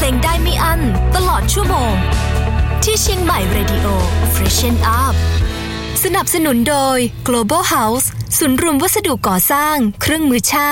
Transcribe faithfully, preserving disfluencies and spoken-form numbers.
ลงได้ไม่อั้นตลอดชั่วโมงที่เชียงใหม่ Radio Freshen Up สนับสนุนโดย Global House ศูนย์รวมวัสดุก่อสร้างเครื่องมือช่าง